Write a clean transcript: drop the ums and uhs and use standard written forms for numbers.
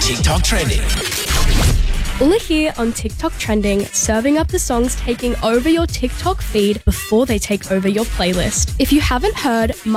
TikTok Trending. Ula here on TikTok Trending, serving up the songs taking over your TikTok feed before they take over your playlist. If you haven't heard,